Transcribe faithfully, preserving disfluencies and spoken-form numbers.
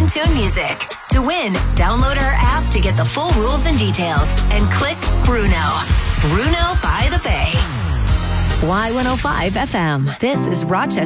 in tune music. To win, download our app to get the full rules and details and click Bruno. Bruno by the Bay. Y one oh five F M. This is Rochester.